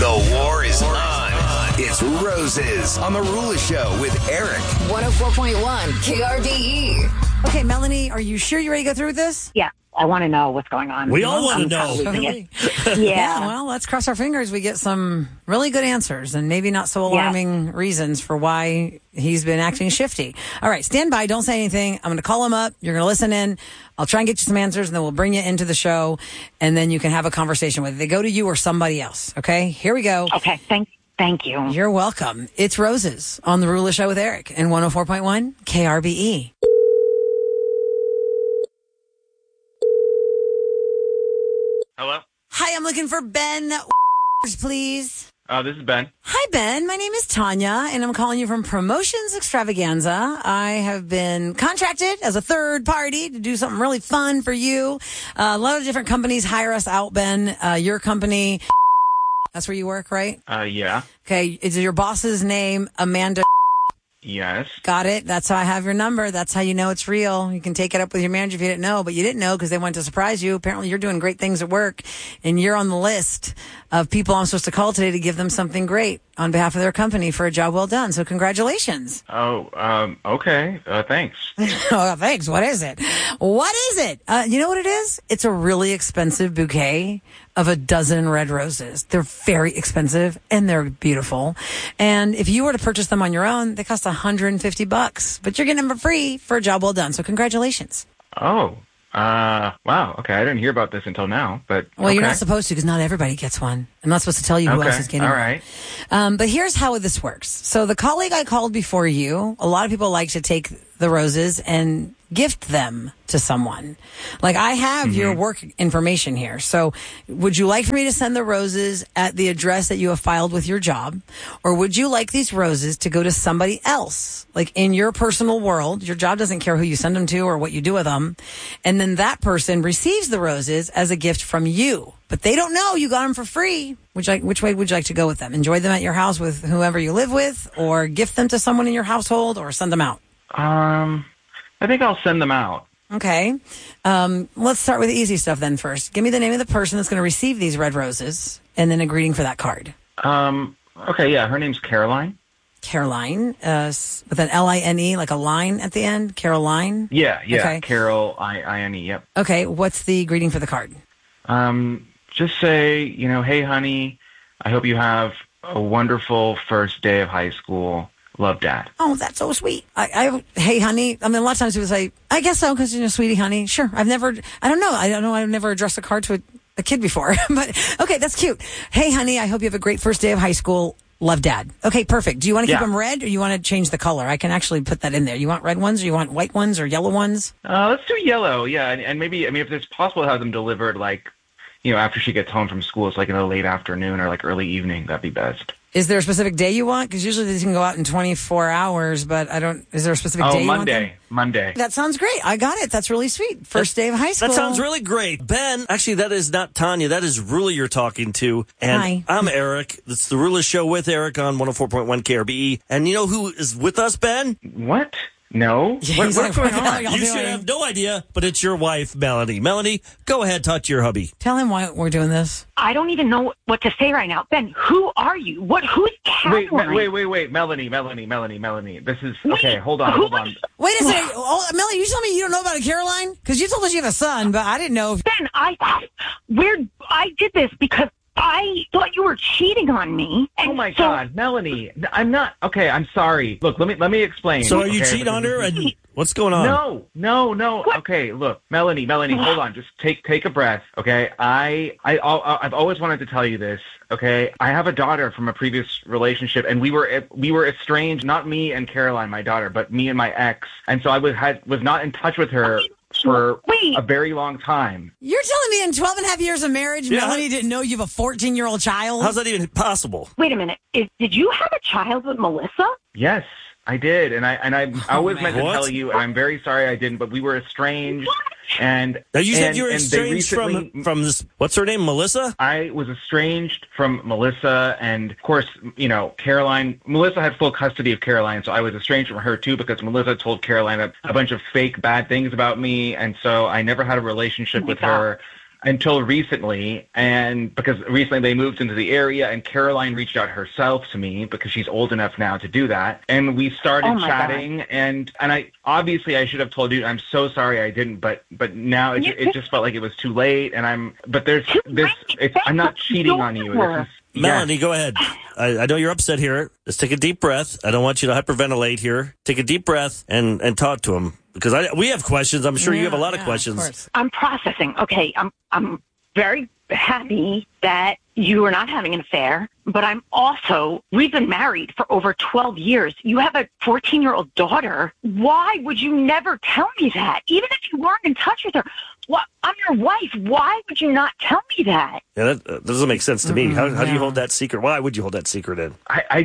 The war is on. It's Roses on The Rula Show with Eric. 104.1 KRBE. Okay, Melanie, are you sure you're ready to go through with this? Yeah, I want to know what's going on. We all want to know. Totally. Yeah. Well, let's cross our fingers. We get some really good answers and maybe not so alarming reasons for why he's been acting shifty. All right, stand by. Don't say anything. I'm going to call him up. You're going to listen in. I'll try and get you some answers, and then we'll bring you into the show, and then you can have a conversation with it. They go to you or somebody else. Okay, here we go. Okay, thank you. You're welcome. It's Roses on The Rula Show with Eric and 104.1 KRBE. Hello? Hi, I'm looking for Ben, please. This is Ben. Hi, Ben. My name is Tanya, and I'm calling you from Promotions Extravaganza. I have been contracted as a third party to do something really fun for you. A lot of different companies hire us out, Ben. Your company, that's where you work, right? Yeah. Okay. Is your boss's name Amanda? Yes. Got it. That's how I have your number. That's how you know it's real. You can take it up with your manager if you didn't know, but you didn't know because they wanted to surprise you. Apparently you're doing great things at work, and you're on the list of people I'm supposed to call today to give them something great on behalf of their company for a job well done. So congratulations. Oh, okay. Thanks. Oh, thanks. What is it? What is it? You know what it is? It's a really expensive bouquet of a dozen red roses. They're very expensive and they're beautiful. And if you were to purchase them on your own, they cost $150, but you're getting them for free for a job well done. So congratulations. Oh, wow. Okay. I didn't hear about this until now, but well, okay. You're not supposed to because not everybody gets one. I'm not supposed to tell you who else is getting all one. right. But here's how this works. So the colleague I called before you, a lot of people like to take the roses and gift them to someone. Like I have your work information here. So would you like for me to send the roses at the address that you have filed with your job? Or would you like these roses to go to somebody else? Like in your personal world, your job doesn't care who you send them to or what you do with them. And then that person receives the roses as a gift from you. But they don't know you got them for free. Which way would you like to go with them? Enjoy them at your house with whoever you live with, or gift them to someone in your household, or send them out? I think I'll send them out. Okay. Let's start with the easy stuff then first. Give me the name of the person that's going to receive these red roses, and then a greeting for that card. Okay, yeah, her name's Caroline. Caroline, with an L-I-N-E, like a line at the end? Caroline? Yeah, Okay. Carol, I-N-E, yep. Okay, what's the greeting for the card? Just say, hey, honey, I hope you have a wonderful first day of high school. Love, Dad. Oh, that's so sweet. Hey, honey. I mean, a lot of times people say, I guess so, because you're sweetie, honey. Sure. I don't know. I've never addressed a card to a kid before. But, okay, that's cute. Hey, honey, I hope you have a great first day of high school. Love, Dad. Okay, perfect. Do you want to keep them red, or you want to change the color? I can actually put that in there. You want red ones, or you want white ones, or yellow ones? Let's do yellow, yeah. And maybe, if it's possible to have them delivered, after she gets home from school, it's like in the late afternoon or like early evening, that'd be best. Is there a specific day you want? Because usually these can go out in 24 hours, but is there a specific day you want them? Monday. That sounds great. I got it. That's really sweet. First day of high school. That sounds really great. Ben, actually, that is not Tanya. That is Rula you're talking to. And Hi. I'm Eric. It's the Rula Show with Eric on 104.1 KRBE. And you know who is with us, Ben? What? No. What's going on? You should have no idea, but it's your wife, Melanie. Melanie, go ahead, talk to your hubby. Tell him why we're doing this. I don't even know what to say right now. Ben, who are you? Who's Caroline? Wait. Melanie. This is, okay, hold on. Wait a second. Oh, Melanie, you telling me you don't know about a Caroline? Because you told us you have a son, but I didn't know. Ben, I did this because I thought you were cheating on me. And oh my God, Melanie, I'm not. Okay, I'm sorry. Look, let me explain. So are you cheating on her? And what's going on? No. What? Okay, look, Melanie, hold on. Just take a breath. Okay, I've always wanted to tell you this. Okay, I have a daughter from a previous relationship, and we were estranged. Not me and Caroline, my daughter, but me and my ex. And so I was not in touch with her for a very long time. You're telling me in 12 and a half years of marriage, Melanie didn't know you have a 14-year-old child? How's that even possible? Wait a minute. Did you have a child with Melissa? Yes, I did. And I always meant to tell you, and I'm very sorry I didn't, but we were estranged. What? And now you said you were estranged from this, what's her name, Melissa? I was estranged from Melissa, and of course, Caroline. Melissa had full custody of Caroline, so I was estranged from her too because Melissa told Caroline a bunch of fake bad things about me, and so I never had a relationship with her. until recently, and because recently they moved into the area, and Caroline reached out herself to me because she's old enough now to do that, and we started chatting, and I obviously I should have told you. I'm so sorry I didn't, but now it just felt like it was too late, and I'm not cheating on you. This is, Melanie, go ahead. I know you're upset here. Just take a deep breath. I don't want you to hyperventilate here. Take a deep breath and talk to him, because we have questions. I'm sure you have a lot of questions. I'm processing. Okay, I'm very happy that you are not having an affair, but we've been married for over 12 years. You have a 14-year-old daughter. Why would you never tell me that? Even if you weren't in touch with her. What? I'm your wife. Why would you not tell me that? Yeah, that doesn't make sense to me. How do you hold that secret? Why would you hold that secret in?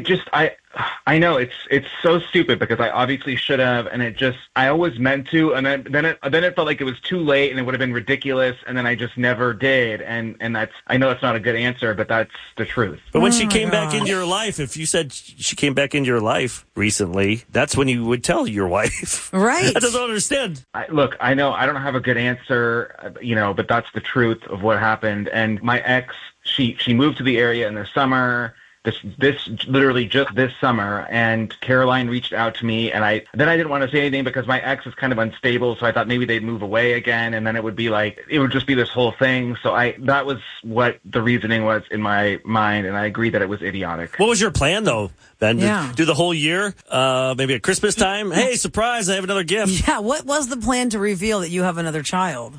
I know it's so stupid, because I obviously should have, and I always meant to, and then it felt like it was too late, and it would have been ridiculous, and then I just never did, and I know that's not a good answer, but that's the truth. But when she came back into your life, if you said she came back into your life recently, that's when you would tell your wife, right? I don't understand. Look, I know I don't have a good answer, but that's the truth of what happened. And my ex, she moved to the area in the summer. This literally just this summer, and Caroline reached out to me, and I didn't want to say anything because my ex is kind of unstable, so I thought maybe they'd move away again, and then it would just be this whole thing. So that was what the reasoning was in my mind, and I agree that it was idiotic. What was your plan, though, Ben? Yeah. Do the whole year? Maybe at Christmas time? Hey, surprise, I have another gift. Yeah, what was the plan to reveal that you have another child?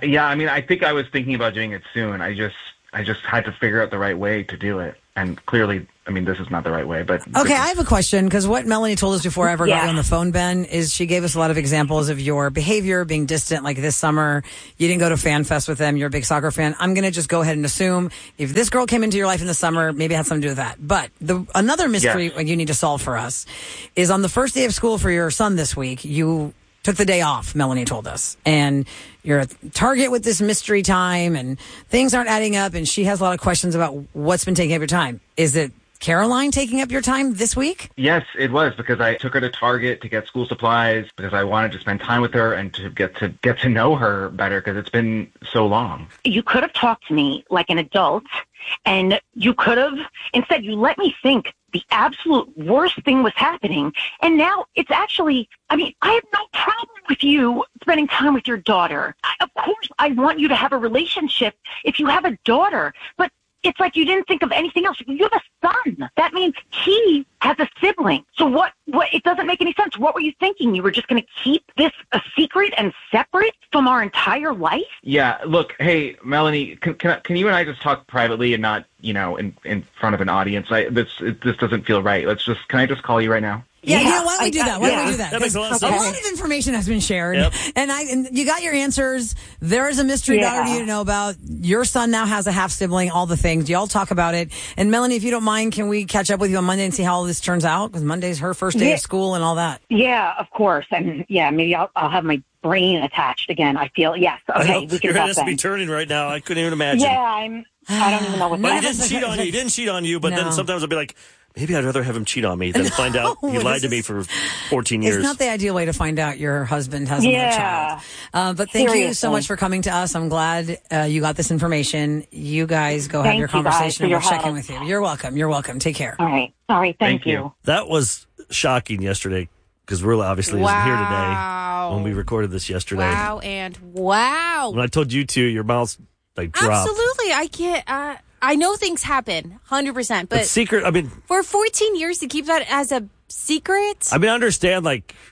I think I was thinking about doing it soon. I just had to figure out the right way to do it. And clearly, this is not the right way. But okay, I have a question, because what Melanie told us before I ever got you on the phone, Ben, is she gave us a lot of examples of your behavior being distant. Like this summer, you didn't go to Fan Fest with them. You're a big soccer fan. I'm going to just go ahead and assume if this girl came into your life in the summer, maybe it had something to do with that. But another mystery you need to solve for us is on the first day of school for your son this week, you took the day off, Melanie told us. And you're at Target with this mystery time, and things aren't adding up, and she has a lot of questions about what's been taking up your time. Is it Caroline taking up your time this week? Yes, it was, because I took her to Target to get school supplies, because I wanted to spend time with her and to get to know her better, because it's been so long. You could have talked to me like an adult, and you could have, instead you let me think the absolute worst thing was happening. And now it's actually, I have no problem with you spending time with your daughter. Of course, I want you to have a relationship if you have a daughter, but it's like you didn't think of anything else. You have a son. That means he has a sibling. So what, it doesn't make any sense. What were you thinking? You were just going to keep this a secret and separate from our entire life? Yeah, look, hey, Melanie, can you and I just talk privately and not, in front of an audience? This doesn't feel right. Can I just call you right now? Yeah, why don't we do that? Why don't we do that? That makes a lot of A sense. lot of information has been shared, Yep. and you got your answers. There is a mystery daughter you to know about. Your son now has a half sibling. All the things y'all talk about it. And Melanie, if you don't mind, can we catch up with you on Monday and see how all this turns out? Because Monday's her first day of school and all that. Yeah, of course. And maybe I'll have my brain attached again. I feel we can Your head has to be turning right now. I couldn't even imagine. Yeah, I don't even know what But that he is. didn't cheat on you. He didn't cheat on you, but then No. sometimes I'll be like, maybe I'd rather have him cheat on me than find out he lied to me for 14 years. It's not the ideal way to find out your husband has another child. But thank you so much for coming to us. I'm glad you got this information. You guys go have your conversation and we'll check in with you. You're welcome. You're welcome. Take care. All right. Thank you. That was shocking yesterday, because Rula obviously isn't here today when we recorded this yesterday. Wow and wow. When I told you to, your mouth dropped. Absolutely. I can't. I know things happen, 100%. But secret, for 14 years to keep that as a secret? I understand,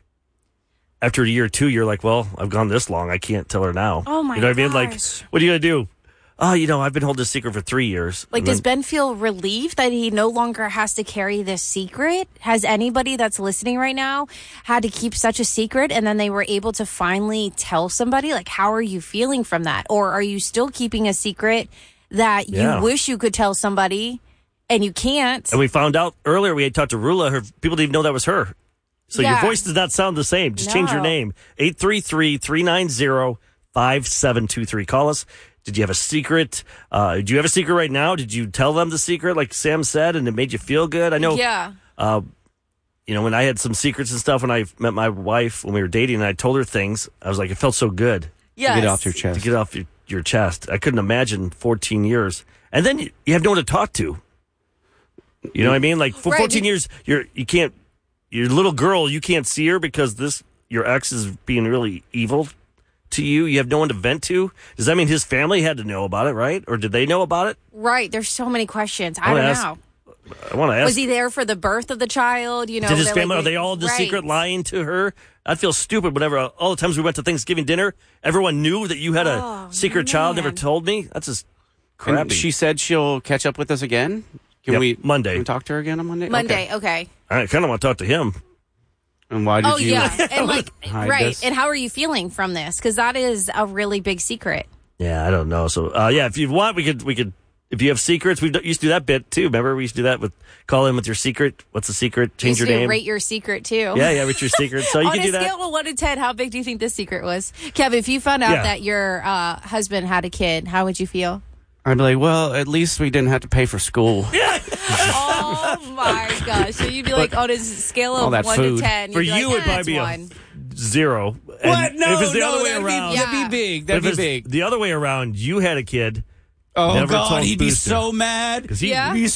after a year or two, you're like, well, I've gone this long. I can't tell her now. Oh, my You know what I mean? gosh. What are you going to do? Oh, I've been holding this secret for 3 years. Does Ben feel relieved that he no longer has to carry this secret? Has anybody that's listening right now had to keep such a secret and then they were able to finally tell somebody? How are you feeling from that? Or are you still keeping a secret that you wish you could tell somebody and you can't? And we found out earlier, we had talked to Rula, people didn't even know that was her. So your voice does not sound the same. Just change your name. 833-390-5723. Call us. Did you have a secret? Do you have a secret right now? Did you tell them the secret, like Sam said, and it made you feel good? I know. Yeah. When I had some secrets and stuff when I met my wife when we were dating, and I told her things, I was like, it felt so good. Yes. To get it off your chest. To get off your your chest. I couldn't imagine 14 years. And then you have no one to talk to. You know what I mean? Like, for 14 years, your little girl, you can't see her because your ex is being really evil to you. You have no one to vent to. Does that mean his family had to know about it, right? Or did they know about it? Right. There's so many questions. I don't know. I want to ask. Was he there for the birth of the child? You know, did his family, are they all in the secret lying to her? I'd feel stupid whenever all the times we went to Thanksgiving dinner, everyone knew that you had a secret child, never told me. That's just crappy. And she said she'll catch up with us again. Can we talk to her again on Monday? Monday, okay. I kind of want to talk to him. And why did you? Yeah, and right. this? And how are you feeling from this? Because that is a really big secret. Yeah, I don't know. So, if you want, we could. If you have secrets, we used to do that bit too. Remember, we used to do that with call in with your secret. What's the secret? Change your name. Rate your secret too. Yeah, rate your secret. So you can do that. On a scale of 1 to 10, how big do you think this secret was, Kevin? If you found out that your husband had a kid, how would you feel? I'd be like, well, at least we didn't have to pay for school. Yeah. Oh my gosh! So you'd be like, on a scale of 1 to 10, for you, it'd probably be a 0. What? No, if it's the other way around, that'd be big. That'd be big. The other way around, you had a kid. Oh, God, he'd be so mad. He'd be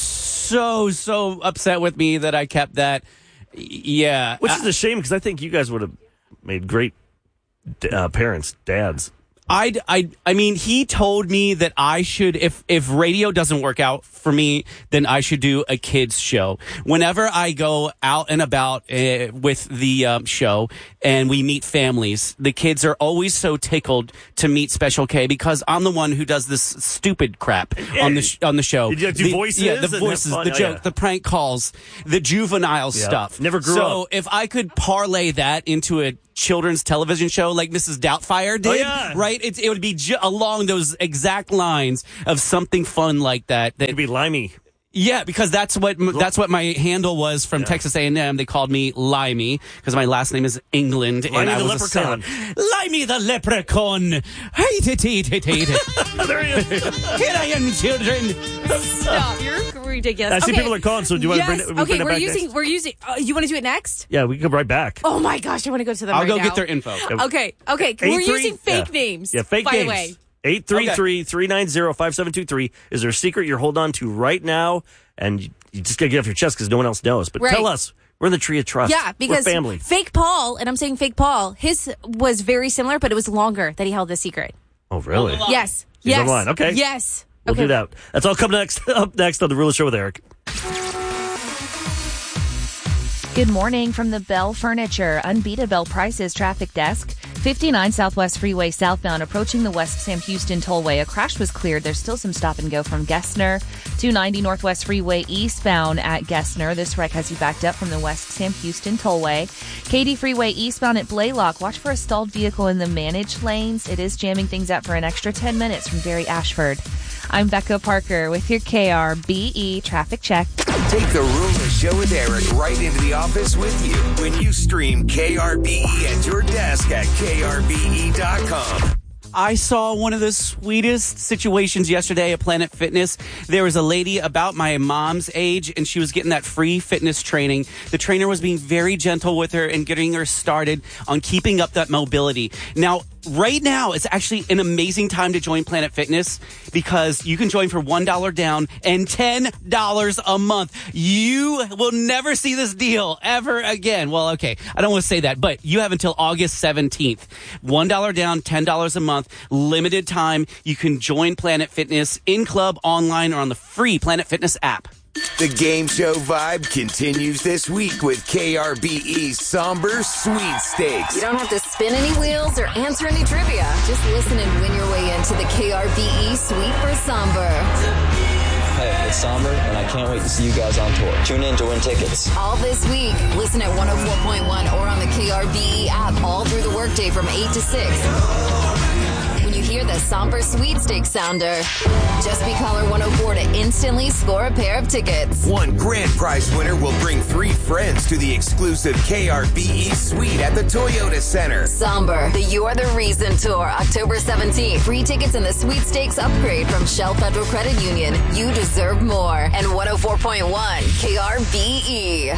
so upset with me that I kept that. Yeah. Which is a shame, because I think you guys would have made great parents, dads. I mean, he told me that I should, if radio doesn't work out for me, then I should do a kids show. Whenever I go out and about with the show and we meet families, the kids are always so tickled to meet Special K because I'm the one who does this stupid crap on the show. You do voices? Yeah, the voices, the joke, the prank calls, the juvenile stuff. Never grew up. So if I could parlay that into a children's television show like Mrs. Doubtfire did, right? It would be along those exact lines of something fun like that. It'd be Limey. Yeah, because that's what my handle was from Texas A&M. They called me Limey because my last name is England. Limey and I the was leprechaun. Limey the leprechaun. Hey, there he is. Here I am, children. Stop! You're ridiculous. I see people are calling. So do you want to bring it? Okay, we're using. You want to do it next? Yeah, we can come right back. Oh my gosh, I want to go to them. I'll right go now. get their info. Okay. We're using fake names. Yeah, fake by names. the way. 833-390-5723. Is there a secret you're holding on to right now? And you just got to get off your chest because no one else knows. But tell us. We're in the tree of trust. Yeah, because we're family. Fake Paul, and I'm saying Fake Paul, his was very similar, but it was longer that he held this secret. Oh, really? Yes. He's online. Okay. Yes. We'll do that. That's all coming up next on The Ruler Show with Eric. Good morning from the Bell Furniture Unbeatable Prices Traffic Desk. 59 Southwest Freeway southbound approaching the West Sam Houston Tollway. A crash was cleared. There's still some stop and go from Gessner. 290 Northwest Freeway eastbound at Gessner. This wreck has you backed up from the West Sam Houston Tollway. Katy Freeway eastbound at Blaylock. Watch for a stalled vehicle in the managed lanes. It is jamming things up for an extra 10 minutes from Barry Ashford. I'm Becca Parker with your KRBE traffic check. Take the Ruler Show with Eric right into the office with you when you stream KRBE at your desk at KRBE.com. I saw one of the sweetest situations yesterday at Planet Fitness. There was a lady about my mom's age, and she was getting that free fitness training. The trainer was being very gentle with her and getting her started on keeping up that mobility. Now, right now, it's actually an amazing time to join Planet Fitness because you can join for $1 down and $10 a month. You will never see this deal ever again. Well, okay, I don't want to say that, but you have until August 17th. $1 down, $10 a month, limited time. You can join Planet Fitness in club, online, or on the free Planet Fitness app. The game show vibe continues this week with KRBE's Somber Sweepstakes. You don't have to spin any wheels or answer any trivia. Just listen and win your way into the KRBE Sweep for Somber. Hey, it's Somber, and I can't wait to see you guys on tour. Tune in to win tickets. All this week. Listen at 104.1 or on the KRBE app all through the workday from 8 to 6. When you hear the Somber Sweepstakes sounder, just be caller 104 to instantly score a pair of tickets. One grand prize winner will bring 3 friends to the exclusive KRBE suite at the Toyota Center. Somber, the You Are the Reason Tour, October 17th. Free tickets in the Sweepstakes upgrade from Shell Federal Credit Union. You deserve more. And 104.1 KRBE.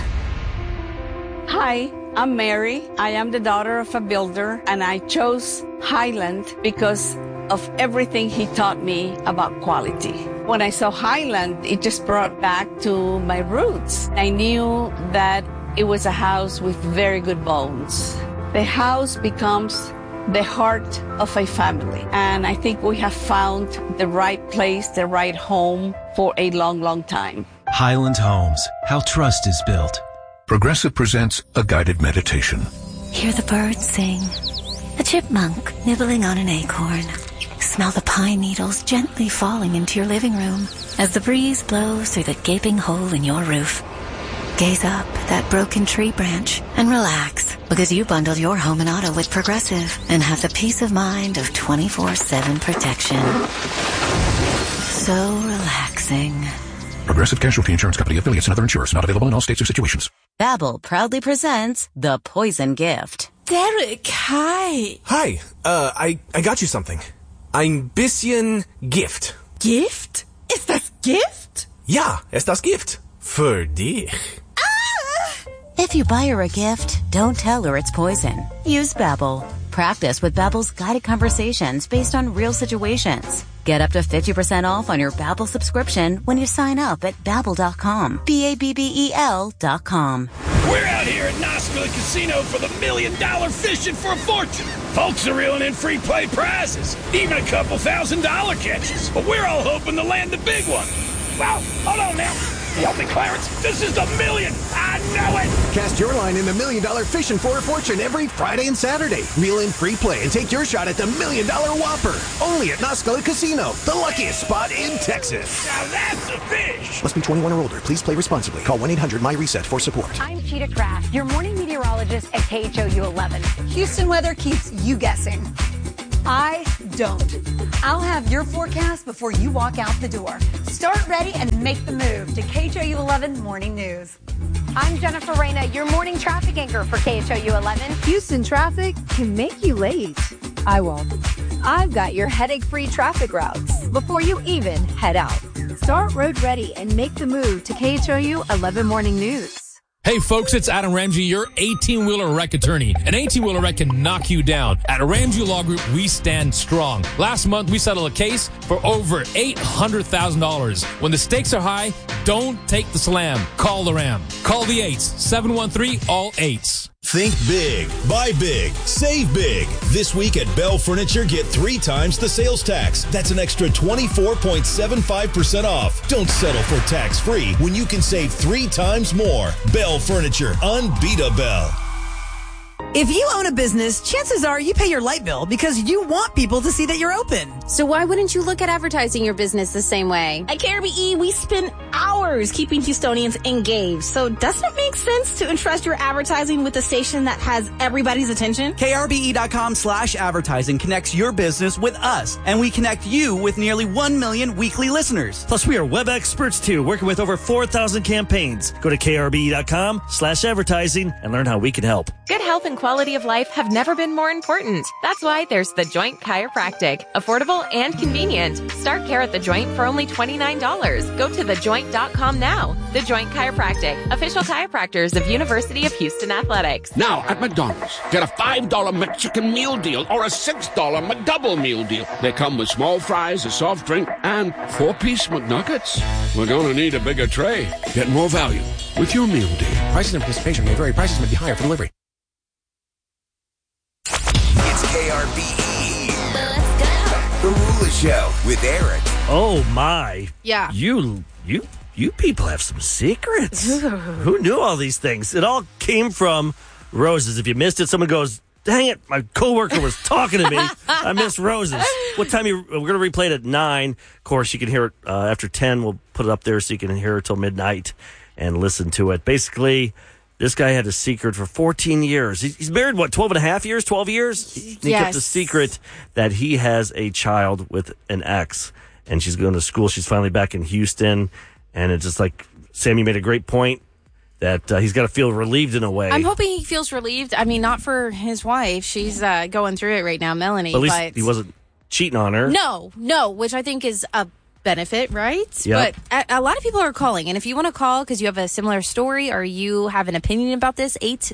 Hi, I'm Mary. I am the daughter of a builder, and I chose Highland because of everything he taught me about quality. When I saw Highland, it just brought back to my roots. I knew that it was a house with very good bones. The house becomes the heart of a family. And I think we have found the right place, the right home for a long, long time. Highland Homes, how trust is built. Progressive presents a guided meditation. Hear the birds sing. A chipmunk nibbling on an acorn. Smell the pine needles gently falling into your living room as the breeze blows through the gaping hole in your roof. Gaze up at that broken tree branch and relax, because you bundled your home and auto with Progressive and have the peace of mind of 24/7 protection. So relaxing. Progressive Casualty Insurance Company, affiliates, and other insurers. Not available in all states or situations. Babbel proudly presents The Poison Gift. Derek, hi. Hi, I got you something. Ein bisschen Gift. Gift? Ist das Gift? Ja, ist das Gift. Für dich. If you buy her a gift, don't tell her it's poison. Use Babbel. Practice with Babbel's guided conversations based on real situations. Get up to 50% off on your Babbel subscription when you sign up at Babbel.com. Babbel.com. We're out here at Nosco Casino for the $1 million fishing for a fortune. Folks are reeling in free play prizes, even a couple $1,000 catches. But we're all hoping to land the big one. Well, hold on now. Help me, Clarence. This is the million. I know it. Cast your line in the $1 million fishing for a fortune every Friday and Saturday. Reel in free play and take your shot at the $1 million Whopper. Only at Nosco Casino, the luckiest spot in Texas. Now that's a fish. Must be 21 or older. Please play responsibly. Call 1-800-MY-RESET for support. I'm Cheetah Craft, your morning meteorologist at KHOU 11. Houston weather keeps you guessing. I don't. I'll have your forecast before you walk out the door. Start ready and make the move to KHOU 11 Morning News. I'm Jennifer Reyna, your morning traffic anchor for KHOU 11. Houston traffic can make you late. I won't. I've got your headache-free traffic routes before you even head out. Start road ready and make the move to KHOU 11 Morning News. Hey folks, it's Adam Ramsey, your 18-wheeler wreck attorney. An 18-wheeler wreck can knock you down. At Ramsey Law Group, we stand strong. Last month, we settled a case for over $800,000. When the stakes are high, don't take the slam. Call the Ram. Call the 8s, 713-ALL-8s. Think big, buy big, save big. This week at Bell Furniture, get 3 times the sales tax. That's an extra 24.75% off. Don't settle for tax-free when you can save 3 times more. Bell Furniture, unbeatable. If you own a business, chances are you pay your light bill because you want people to see that you're open. So why wouldn't you look at advertising your business the same way? At KRBE, we spend hours keeping Houstonians engaged. So doesn't it make sense to entrust your advertising with a station that has everybody's attention? KRBE.com/advertising connects your business with us, and we connect you with nearly 1 million weekly listeners. Plus, we are web experts too, working with over 4,000 campaigns. Go to KRBE.com/advertising and learn how we can help. Good health and quality of life have never been more important. That's why there's The Joint Chiropractic. Affordable and convenient. Start care at The Joint for only $29. Go to thejoint.com now. The Joint Chiropractic. Official chiropractors of University of Houston Athletics. Now at McDonald's, get a $5 Mexican meal deal or a $6 McDouble meal deal. They come with small fries, a soft drink, and 4-piece McNuggets. We're going to need a bigger tray. Get more value with your meal deal. Prices and participation may vary. Prices may be higher for delivery. It's KRBE. Let's go. The Rula Show with Eric. Oh my. Yeah. You people have some secrets. Who knew all these things? It all came from roses. If you missed it, someone goes, dang it, my coworker was talking to me. I miss roses. What time we're going to replay it at 9. Of course, you can hear it after 10. We'll put it up there so you can hear it till midnight and listen to it. Basically, this guy had a secret for 14 years. He's married, 12 and a half years, 12 years? He kept a secret that he has a child with an ex, and she's going to school. She's finally back in Houston, and it's just like, Sammy made a great point that he's got to feel relieved in a way. I'm hoping he feels relieved. I mean, not for his wife. She's going through it right now, Melanie. But at least he wasn't cheating on her. No, which I think is a benefit, right? Yep. But a lot of people are calling. And if you want to call because you have a similar story or you have an opinion about this,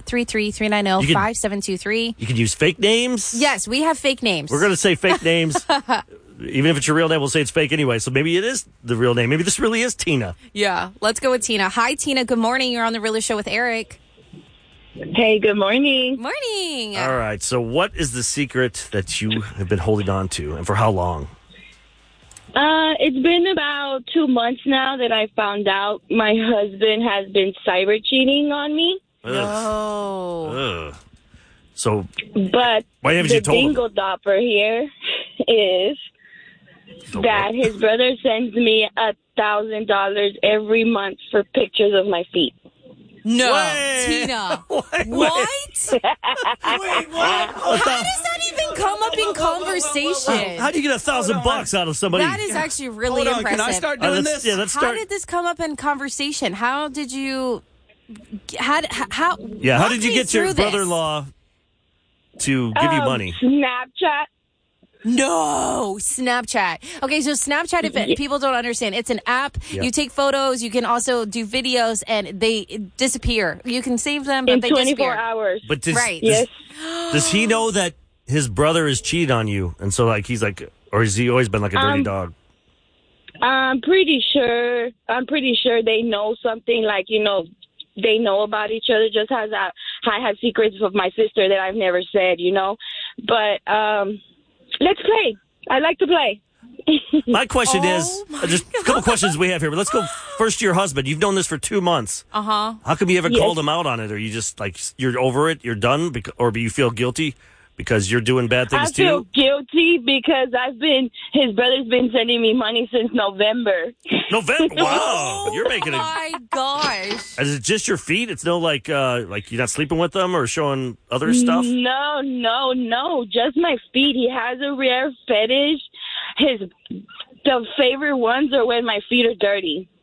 833-390-5723. You can use fake names. Yes, we have fake names. We're going to say fake names. Even if it's your real name, we'll say it's fake anyway. So maybe it is the real name. Maybe this really is Tina. Yeah, let's go with Tina. Hi, Tina. Good morning. You're on The Realer Show with Eric. Hey, good morning. Morning. All right. So what is the secret that you have been holding on to, and for how long? It's been about 2 months now that I found out my husband has been cyber cheating on me. No. So, but why haven't you told him? The dingle dopper here is that his brother sends me $1,000 every month for pictures of my feet. No, Wait. Tina. What? Wait, what? How does that even come up in conversation? How do you get $1,000 out of somebody? That is actually really Hold on, impressive. can I start doing this? Yeah, let's How start. did this come up in conversation? How did you? How? Yeah, how did you get your through this? brother-in-law to give you money? Snapchat. No, Snapchat. Okay, so Snapchat, if people don't understand, it's an app. Yeah. You take photos. You can also do videos, and they disappear. You can save them, but In they 24 disappear. hours. But Right. does he know that his brother is cheating on you? And so, like, he's like, or has he always been like a dirty dog? I'm pretty sure they know something, like, they know about each other, just as I have secrets of my sister that I've never said, But let's play. I like to play. My question is, just a couple questions we have here, but let's go first to your husband. You've known this for 2 months. Uh-huh. How come you haven't Yes. called him out on it? Or you just, like, you're over it, you're done, or you feel guilty because you're doing bad things I feel too? guilty because his brother's been sending me money since November. November? Wow. You're making it. My gosh. Is it just your feet? It's no like you're not sleeping with them or showing other stuff? No, just my feet. He has a rare fetish. The favorite ones are when my feet are dirty.